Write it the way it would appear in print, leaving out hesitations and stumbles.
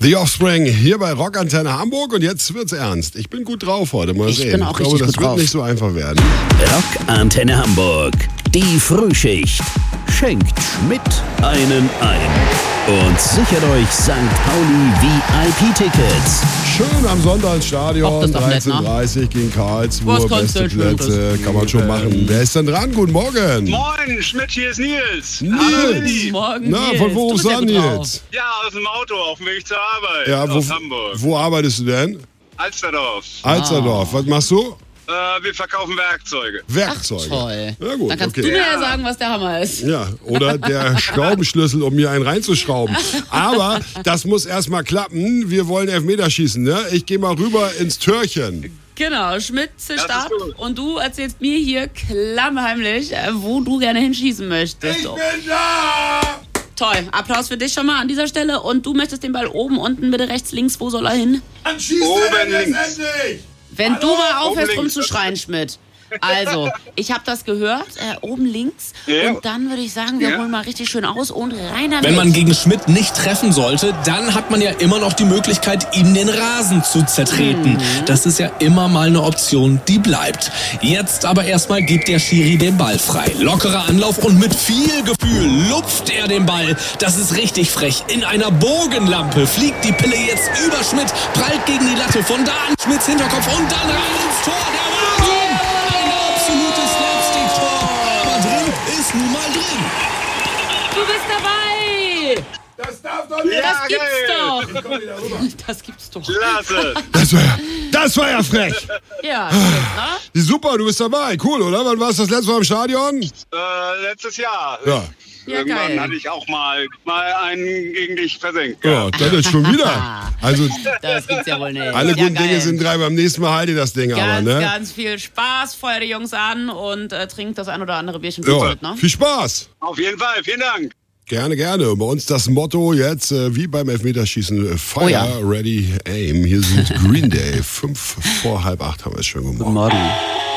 The Offspring hier bei Rockantenne Hamburg und jetzt wird's ernst. Ich bin gut drauf heute, mal sehen. Ich bin auch richtig das gut wird drauf. nicht so einfach werden. Rockantenne Hamburg, die Frühschicht. Schenkt Schmidt einen ein. Und sichert euch St. Pauli VIP-Tickets. Schön am Sonntag ins Ach, Stadion, das ist doch nett, ne? 13:30 gegen Karlsruhe, Was kannst beste du denn Plätze, Schönes? kann man schon machen. Wer ist denn dran? Guten Morgen. Moin, Schmidt, hier ist Nils. Nils. Morgen, Na, Nils. von wo Du rufst bist du ja an, gut drauf. Nils? Ja, aus dem Auto, auf dem Weg zur Arbeit. Ja, aus Hamburg. wo arbeitest du denn? Alsterdorf. Alsterdorf. Was machst du? Wir verkaufen Werkzeuge. Werkzeuge. Toll. Na gut, Dann kannst okay. du mir ja sagen, was der Hammer ist. Ja, oder der Schraubenschlüssel, um mir einen reinzuschrauben. Aber das muss erstmal klappen. Wir wollen Elfmeterschießen, ne? Ich gehe mal rüber ins Türchen. Genau, Schmidt, Start. gut. Und du erzählst mir hier klammheimlich, wo du gerne hinschießen möchtest. bin da! Toll, Applaus für dich schon mal an dieser Stelle. Und du möchtest den Ball oben, unten, bitte rechts, links, wo soll er hin? Dann schießt Oben er denn links. jetzt endlich! Wenn du mal aufhörst oben links. rumzuschreien, Schmidt. Also, ich habe das gehört, oben links. Ja. Und dann würde ich sagen, wir Ja. holen mal richtig schön aus und rein damit. Wenn man gegen Schmidt nicht treffen sollte, dann hat man ja immer noch die Möglichkeit, ihm den Rasen zu zertreten. Das ist ja immer mal eine Option, die bleibt. Jetzt aber erstmal gibt der Schiri den Ball frei. Lockerer Anlauf und mit viel Gefühl lupft er den Ball. Das ist richtig frech. In einer Bogenlampe fliegt die Pille jetzt über Schmidt, prallt gegen die Latte. Von da an Schmidts Hinterkopf und dann rein ins Tor. Der Wahnsinn! Ein absolutes Slapstick-Tor. Aber drin ist nun mal drin. Du bist dabei! Das darf doch nicht! Das geil. gibt's doch! Komm wieder rüber. Das gibt's doch. Klasse. Das war ja frech! Ja, Schmidt, ne? Super, du bist dabei. Cool, oder? Wann warst du das letzte Mal im Stadion? Letztes Jahr. Ja. Ja, Irgendwann geil. hatte ich auch mal einen gegen dich versenkt. Ja, das ist schon wieder. Also, Das gibt's ja wohl nicht. alle ja, guten geil. Dinge sind drei. Beim nächsten Mal halt ihr das Ding aber, Ganz, ne? ganz viel Spaß. Feuer die Jungs an und trinkt das ein oder andere Bierchen Ja, mit, ne? viel Spaß. Auf jeden Fall, vielen Dank. Gerne, gerne. Bei uns das Motto jetzt, wie beim Elfmeterschießen, Fire, Oh ja. Ready, Aim. Hier sind Green Day. 7:55 haben wir es schon gemacht. Guten Morgen.